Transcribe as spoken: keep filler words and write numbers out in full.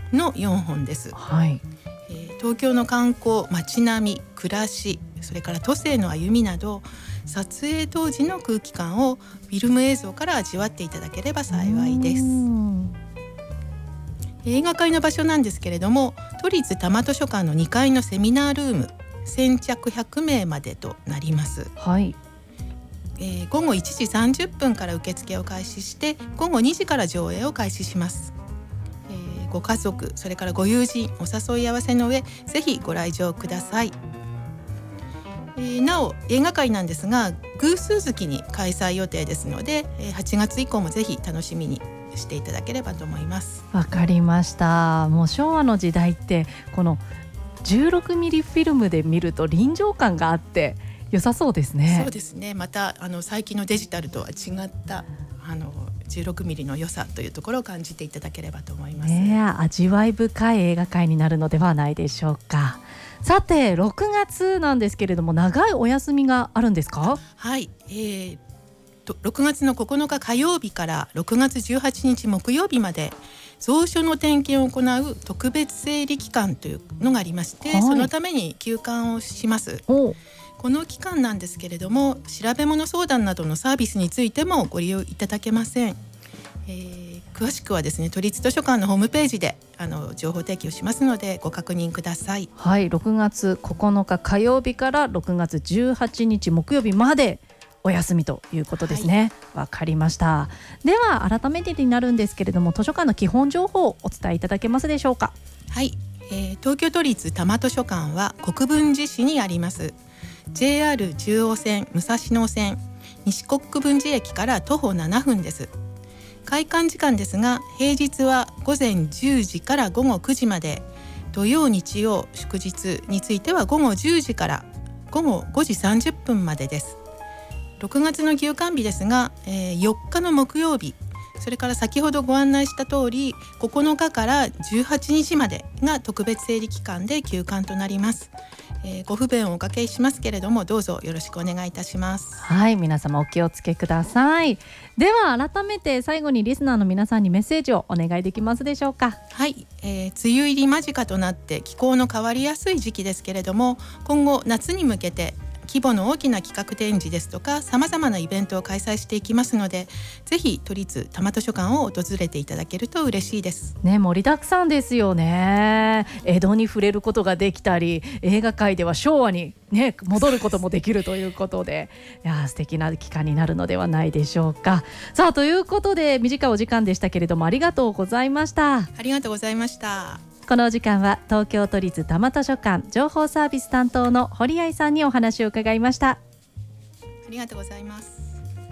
のよんほんです。 はい。 えー、東京の観光、街並み、暮らし、それから都政の歩みなど撮影当時の空気感をフィルム映像から味わっていただければ幸いです。映画会の場所なんですけれども、都立多摩図書館のにかいのセミナールーム、先着ひゃくめいまでとなります。 はい。 えー、ごごいちじさんじゅっぷんから受付を開始してごごにじから上映を開始します。えー、ご家族、それからご友人お誘い合わせの上、ぜひご来場ください。えー、なお映画会なんですが偶数月に開催予定ですので、えー、はちがつ以降もぜひ楽しみにしていただければと思います。 わかりました。もう昭和の時代ってこのじゅうろくミリフィルムで見ると臨場感があって良さそうですね。 そうですね。またあの最近のデジタルとは違ったあのじゅうろくミリの良さというところを感じていただければと思います、 ね、味わい深い映画界になるのではないでしょうか。さてろくがつなんですけれども、長いお休みがあるんですか？ はい、えー、とろくがつのここのか火曜日からろくがつじゅうはちにち木曜日まで蔵書の点検を行う特別整理期間というのがありまして、はい、そのために休館をします。この期間なんですけれども、調べ物相談などのサービスについてもご利用いただけません。えー、詳しくはですね、都立図書館のホームページであの情報提供しますのでご確認ください。 はい、ろくがつここのか火曜日からろくがつじゅうはちにち木曜日までお休みということですね。わ、はい、かりました。では改めてになるんですけれども、図書館の基本情報をお伝えいただけますでしょうか？ はい、えー、東京都立多摩図書館は国分寺市にあります。 ジェイアール 中央線武蔵野線西国分寺駅から徒歩ななふんです。開館時間ですが、平日はごぜんじゅうじからごごくじまで、土曜日曜祝日についてはごごじゅうじからごごごじさんじゅっぷんまでです。ろくがつの休館日ですが、えー、よっかの木曜日、それから先ほどご案内した通りここのかからじゅうはちにちまでが特別整理期間で休館となります。えー、ご不便をおかけしますけれども、どうぞよろしくお願いいたします。 はい、皆様お気をつけください。では改めて最後にリスナーの皆さんにメッセージをお願いできますでしょうか？ はい、えー、梅雨入り間近となって気候の変わりやすい時期ですけれども、今後夏に向けて規模の大きな企画展示ですとかさまざまなイベントを開催していきますので、ぜひ都立多摩図書館を訪れていただけると嬉しいですね。盛りだくさんですよね。江戸に触れることができたり、映画界では昭和に、ね、戻ることもできるということで、いや素敵な期間になるのではないでしょうか。さあということで短いお時間でしたけれども、ありがとうございました。 ありがとうございました。 このお時間は東京都立多摩図書館情報サービス担当の堀合さんにお話を伺いました。 ありがとうございます。